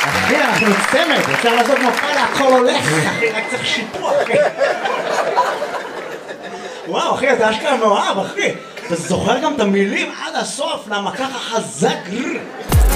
אחי, אנחנו צמד, אפשר לעשות מופע להכל הולך, אחי, רק צריך שיפוע, אחי. וואו, אחי, אתה אשכרה מאוהב, אחי. אתה זוכר גם את המילים עד הסוף, למה ככה חזק.